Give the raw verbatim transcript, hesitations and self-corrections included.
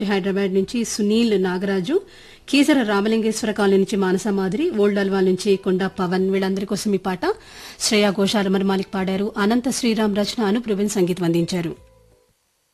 హైదరాబాద్ నుంచి సునీల్ నాగరాజు, కీసర రామలింగేశ్వర కాలనీ నుంచి మానస మాధురి, ఓల్డ్ అల్వాల్ నుంచి కొండా పవన్, వీళ్ళందరి కోసం ఈ పాట శ్రేయా ఘోషాల్, అమర్ మాలిక్ పాడారు. అనంత శ్రీరామ్ రచన, అను ప్రవీణ్ సంగీతం అందించారు.